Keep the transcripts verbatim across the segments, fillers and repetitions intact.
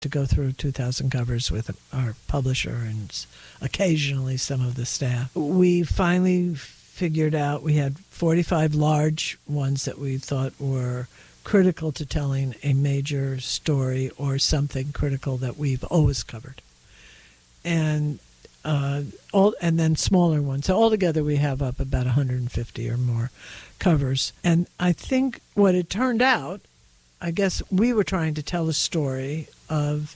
to go through two thousand covers with our publisher and occasionally some of the staff. We finally figured out we had forty-five large ones that we thought were critical to telling a major story or something critical that we've always covered. And uh, all, and then smaller ones. So altogether we have up about one hundred fifty or more covers. And I think what it turned out, I guess we were trying to tell a story of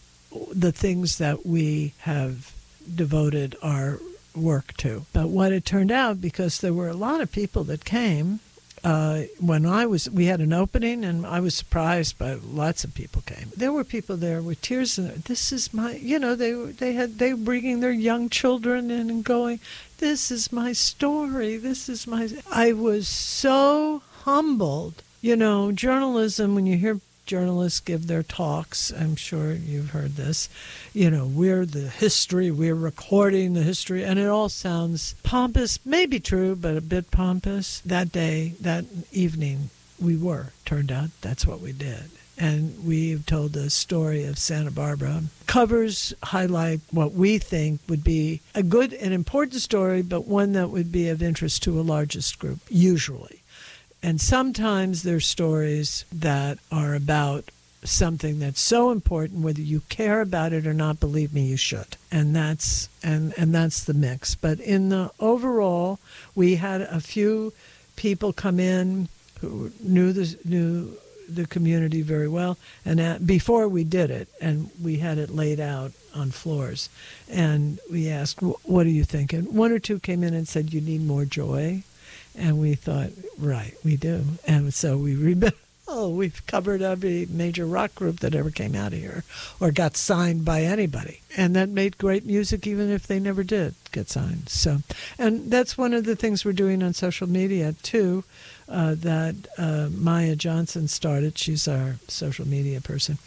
the things that we have devoted our work to. But what it turned out, because there were a lot of people that came, uh, when I was, we had an opening and I was surprised by lots of people came. There were people there with tears in their, this is my, you know, they they had, they were bringing their young children in and going, this is my story, this is my, I was so humbled. You know, journalism, when you hear journalists give their talks, I'm sure you've heard this, you know, we're the history, we're recording the history, and it all sounds pompous, maybe true, but a bit pompous. That day, that evening, we were. Turned out that's what we did. And we've told the story of Santa Barbara. Covers highlight what we think would be a good and important story, but one that would be of interest to a largest group, usually. And sometimes there's stories that are about something that's so important, whether you care about it or not, believe me, you should. And that's and, and that's the mix. But in the overall, we had a few people come in who knew the knew the community very well, and at, before we did it, and we had it laid out on floors, and we asked, "What do you think?" And one or two came in and said, "You need more joy." And we thought, right, we do. And so we rebuilt. Oh, we've covered every major rock group that ever came out of here or got signed by anybody. And that made great music even if they never did get signed. So, and that's one of the things we're doing on social media, too, uh, that uh, Maya Johnson started. She's our social media person.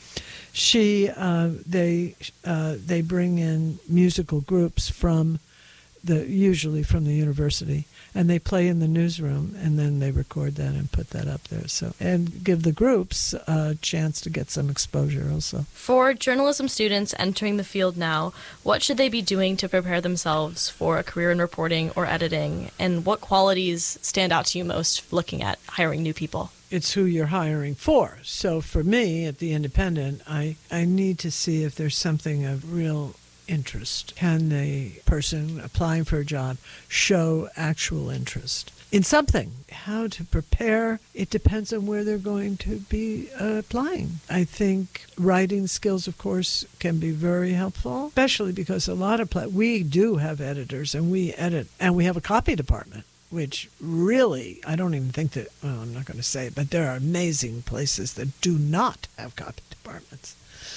She, uh, they, uh, they bring in musical groups from the, usually from the university, and they play in the newsroom, and then they record that and put that up there. So, and give the groups a chance to get some exposure also. For journalism students entering the field now, what should they be doing to prepare themselves for a career in reporting or editing? And what qualities stand out to you most looking at hiring new people? It's who you're hiring for. So for me, at The Independent, I, I need to see if there's something of real interest. Can the person applying for a job show actual interest in something? How to prepare, it depends on where they're going to be uh, applying. I think writing skills, of course, can be very helpful, especially because a lot of, pla- we do have editors and we edit, and we have a copy department, which really, I don't even think that, well, I'm not going to say it, but there are amazing places that do not have copy departments.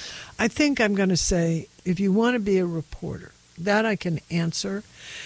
I think I'm going to say, if you want to be a reporter, that I can answer,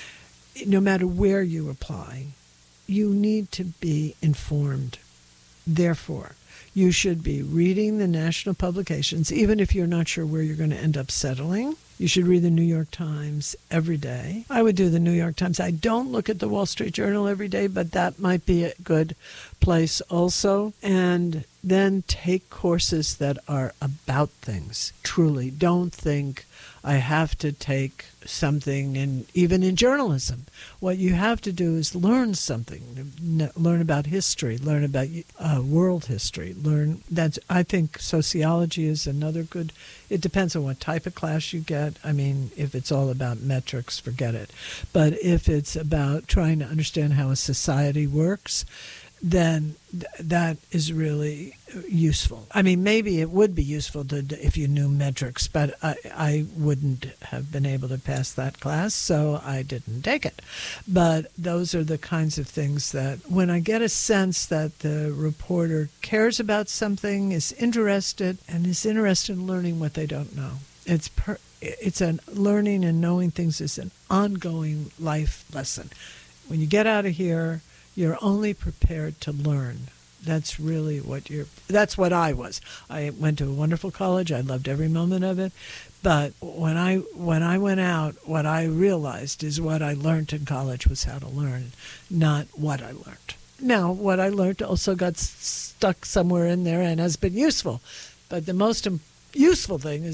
no matter where you apply, you need to be informed. Therefore, you should be reading the national publications, even if you're not sure where you're going to end up settling. You should read the New York Times every day. I would do the New York Times. I don't look at the Wall Street Journal every day, but that might be a good place also. And then take courses that are about things. Truly, don't think I have to take something, in, even in journalism. What you have to do is learn something, learn about history, learn about uh, world history. Learn that. I think sociology is another good. It depends on what type of class you get. I mean, if it's all about metrics, forget it. But if it's about trying to understand how a society works, then th- that is really useful. I mean, maybe it would be useful to, if you knew metrics, but I, I wouldn't have been able to pass that class, so I didn't take it. But those are the kinds of things that, when I get a sense that the reporter cares about something, is interested, and is interested in learning what they don't know. It's per, it's a learning and knowing things is an ongoing life lesson. When you get out of here, you're only prepared to learn. That's really what you're, that's what I was. I went to a wonderful college. I loved every moment of it. But when I when I went out, what I realized is what I learned in college was how to learn, not what I learned. Now, what I learned also got stuck somewhere in there and has been useful. But the most, useful thing is